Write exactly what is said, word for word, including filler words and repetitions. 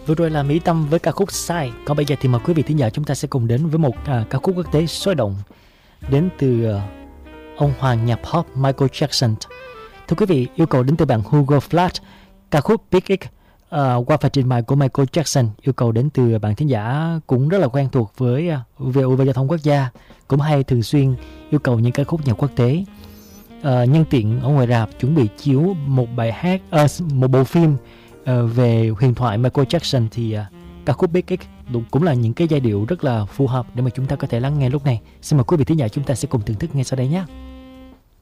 Vừa rồi là Mỹ Tâm với ca khúc Sai. Còn bây giờ thì mời quý vị thính giả chúng ta sẽ cùng đến với một à, ca khúc quốc tế sôi động đến từ uh, ông hoàng nhạc pop Michael Jackson. Thưa quý vị, yêu cầu đến từ bạn Hugo Flat, ca khúc Big X uh, qua phần trình bày của Michael Jackson. Yêu cầu đến từ bạn thính giả cũng rất là quen thuộc với uh, vê o vê Giao thông Quốc gia, cũng hay thường xuyên yêu cầu những ca khúc nhạc quốc tế. Uh, nhân tiện ở ngoài rạp chuẩn bị chiếu một bài hát, uh, một bộ phim uh, về huyền thoại Michael Jackson thì uh, ca khúc Big X cũng là những cái giai điệu rất là phù hợp để mà chúng ta có thể lắng nghe lúc này. Xin mời quý vị thính giả chúng ta sẽ cùng thưởng thức ngay sau đây nhé.